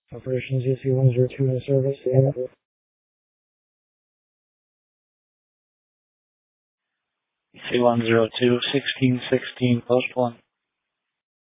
Operations UC-102 in service. UC-102, 1616, post 1.